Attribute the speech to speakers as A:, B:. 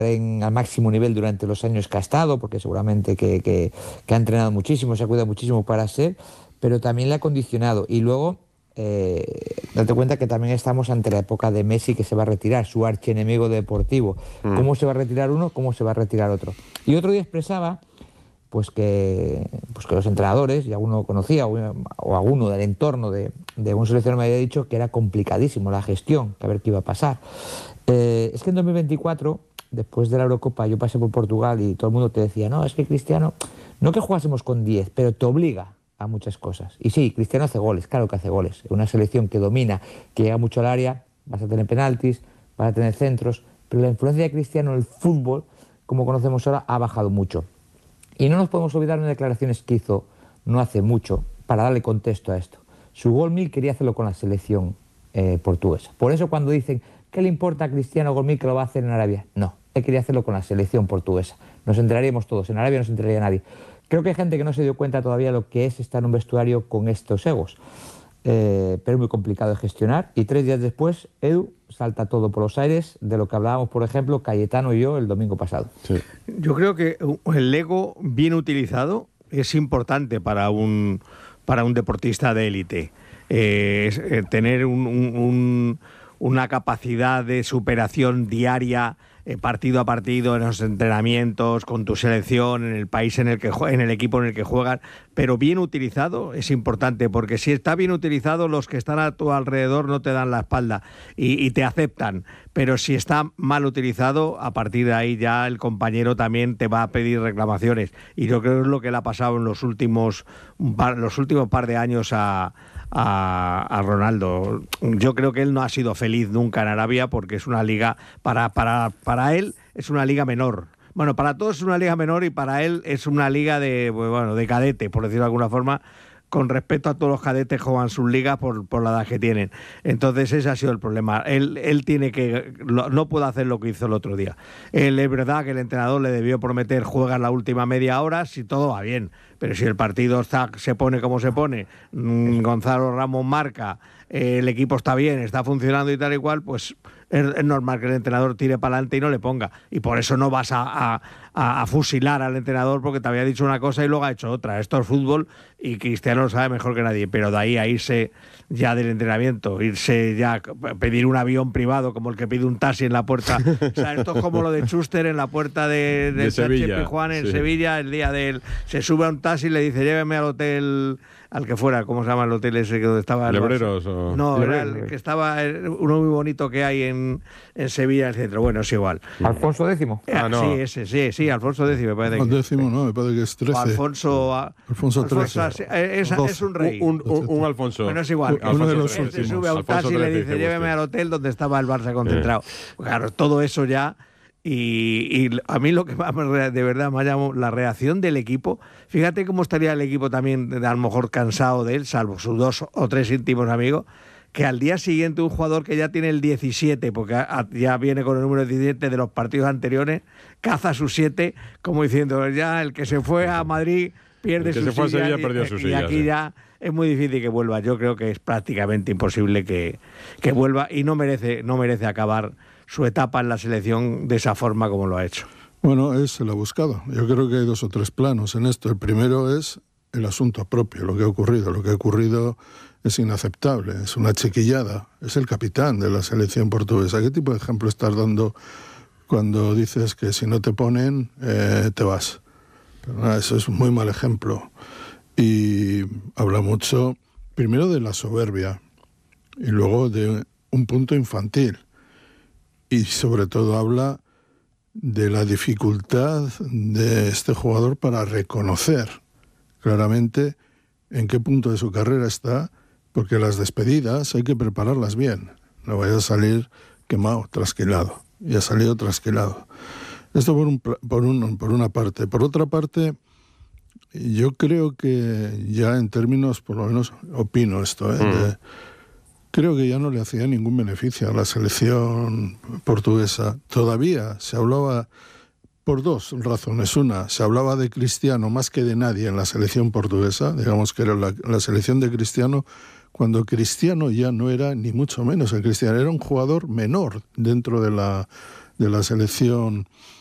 A: al máximo nivel durante los años que ha estado, porque seguramente que ha entrenado muchísimo, se ha cuidado muchísimo para ser, pero también le ha condicionado. Y luego, date cuenta que también estamos ante la época de Messi, que se va a retirar, su archienemigo deportivo. ¿Cómo se va a retirar uno? ¿Cómo se va a retirar otro? Y otro día expresaba pues que los entrenadores, y alguno conocía, o alguno del entorno de un seleccionador me había dicho que era complicadísimo la gestión, que a ver qué iba a pasar. Es que en 2024, después de la Eurocopa, yo pasé por Portugal y todo el mundo te decía, no, es que Cristiano, no que jugásemos con 10, pero te obliga a muchas cosas. Y sí, Cristiano hace goles, claro que hace goles. Una selección que domina, que llega mucho al área, vas a tener penaltis, vas a tener centros, pero la influencia de Cristiano en el fútbol, como conocemos ahora, ha bajado mucho. Y no nos podemos olvidar de declaraciones que hizo no hace mucho, para darle contexto a esto. Su gol 1000 quería hacerlo con la selección portuguesa. Por eso cuando dicen, ¿qué le importa a Cristiano gol 1000 que lo va a hacer en Arabia? No, él quería hacerlo con la selección portuguesa. Nos enteraríamos todos, en Arabia no se enteraría nadie. Creo que hay gente que no se dio cuenta todavía lo que es estar en un vestuario con estos egos. Pero es muy complicado de gestionar. Y 3 días después, Edu, salta todo por los aires de lo que hablábamos, por ejemplo, Cayetano y yo el domingo pasado.
B: Sí. Yo creo que el ego bien utilizado es importante para un deportista de élite. Tener una capacidad de superación diaria, partido a partido, en los entrenamientos, con tu selección, en el país en el equipo en el que juegan, pero bien utilizado es importante, porque si está bien utilizado, los que están a tu alrededor no te dan la espalda y te aceptan, pero si está mal utilizado, a partir de ahí ya el compañero también te va a pedir reclamaciones, y yo creo que es lo que le ha pasado en los últimos par de años a Ronaldo. Yo creo que él no ha sido feliz nunca en Arabia, porque es una liga, para él es una liga menor. Bueno, para todos es una liga menor, y para él es una liga de cadete, por decirlo de alguna forma, con respecto a todos los cadetes que juegan sus ligas por la edad que tienen. Entonces ese ha sido el problema. Él tiene que... No puede hacer lo que hizo el otro día. Es verdad que el entrenador le debió prometer juegas la última media hora si todo va bien. Pero si el partido se pone como se pone, Gonzalo Ramos marca, el equipo está bien, está funcionando y tal y cual, pues es normal que el entrenador tire para adelante y no le ponga. Y por eso no vas a fusilar al entrenador porque te había dicho una cosa y luego ha hecho otra. Esto es fútbol y Cristiano lo sabe mejor que nadie. Pero de ahí a irse ya del entrenamiento, irse ya a pedir un avión privado como el que pide un taxi en la puerta. O sea, esto es como lo de Schuster en la puerta de
C: Sevilla.
B: Pijuán en Sevilla, el día del... Se sube a un taxi y le dice, lléveme al hotel... al que fuera, ¿cómo se llama el hotel ese donde estaba?
C: ¿Lebreros o...?
B: No, era el que estaba, uno muy bonito que hay en Sevilla, el centro. Bueno, es igual.
A: ¿Alfonso X?
B: No. Sí, Alfonso X me parece.
D: Décimo, no, me parece que es 13.
B: Alfonso XIII. Es un rey.
C: Un Alfonso.
B: Bueno, es igual.
D: Uno de los
B: se
D: últimos.
B: sube a un taxi y le dice, lléveme al hotel donde estaba el Barça concentrado. Claro, todo eso ya... Y a mí lo que más de verdad me ha llamado la reacción del equipo. Fíjate cómo estaría el equipo también, a lo mejor cansado de él, salvo sus 2 o 3 íntimos amigos, que al día siguiente un jugador que ya tiene el 17, porque ya viene con el número 17 de los partidos anteriores, caza sus 7, como diciendo, ya el que se fue a Madrid pierde su silla,
C: Sevilla, perdió su silla,
B: y aquí ya es muy difícil que vuelva. Yo creo que es prácticamente imposible que vuelva, y no merece acabar su etapa en la selección de esa forma como lo ha hecho.
D: Bueno, se lo ha buscado. Yo creo que hay 2 o 3 planos en esto. El primero es el asunto propio, lo que ha ocurrido. Lo que ha ocurrido es inaceptable, es una chiquillada. Es el capitán de la selección portuguesa. ¿Qué tipo de ejemplo estás dando cuando dices que si no te ponen, te vas? Pero nada, eso es un muy mal ejemplo. Y habla mucho, primero, de la soberbia y luego de un punto infantil. Y sobre todo habla de la dificultad de este jugador para reconocer claramente en qué punto de su carrera está, porque las despedidas hay que prepararlas bien. No vaya a salir quemado, trasquilado. Y ha salido trasquilado. Esto por una parte. Por otra parte, yo creo que ya en términos, por lo menos opino esto, creo que ya no le hacía ningún beneficio a la selección portuguesa. Todavía se hablaba, por 2 razones. Una, se hablaba de Cristiano más que de nadie en la selección portuguesa. Digamos que era la selección de Cristiano, cuando Cristiano ya no era ni mucho menos el Cristiano. Era un jugador menor dentro de de la selección